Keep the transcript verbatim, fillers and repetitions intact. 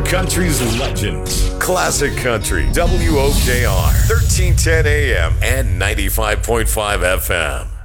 country's legends. Classic Country, W O K R, thirteen ten A M and ninety-five point five F M.